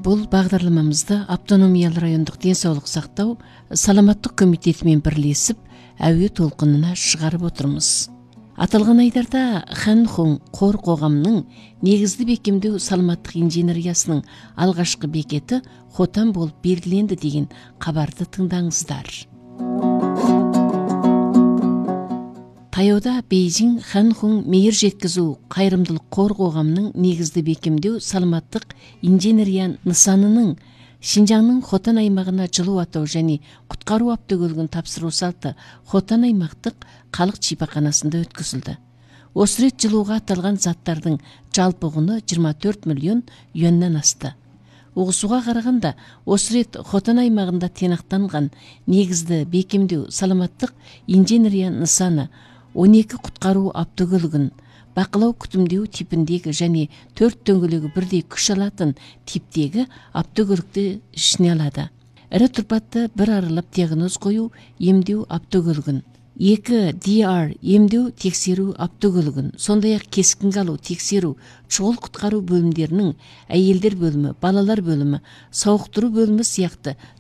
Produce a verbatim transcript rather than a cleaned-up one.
Бұл бағдарламамызды Автономиялы райондық денсаулық сақтау саламаттық комитетімен бірлесіп, әуе толқынына шығарып отырмыз. Аталған айдарда Хан Хун қор қоғамның негізді бекемдеу саламаттық инженериясының алғашқы бекеті Хотан болып белгіленді деген хабарды тыңдаңыздар. Таяуда Бейжің Хан Хун мейір жеткізу қайырымдылық қор қоғамның негізді бекемдеу саламаттық инженерия нысанының Шинжаңның Хотан аймағына жылу атау және құтқару автокөлігін тапсыру салты Хотан аймақтық халық шипаханасында өткізілді. Осы рет жылуға аталған заттардың жалпы құны жиырма төрт миллион юаннан асты. Оғысуға қарағанда, осы рет Хотан аймағында тиянақтанған негізді бекемдеу саламаттық инженерия нысаны он екі құтқару автокөлігін, бақылау күтімдеу типіндегі және төрт дөңгелегі бірдей күш алатын типтегі автокөлікті ішіне алады. Ірі тұрпатты бір аралап диагноз қою емдеу автокөлігін, екі ди ар емдеу тексеру автокөлігін, сондай-ақ кескінге алу тексеру шұғыл құтқару бөлімдерінің әйелдер бөлімі, балалар бөлімі, сауықтыру бөлімі сияқты